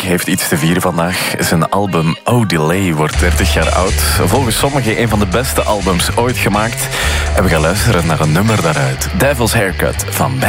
heeft iets te vieren vandaag. Zijn album Oh Delay wordt 30 jaar oud. Volgens sommigen een van de beste albums ooit gemaakt. En we gaan luisteren naar een nummer daaruit. Devil's Haircut van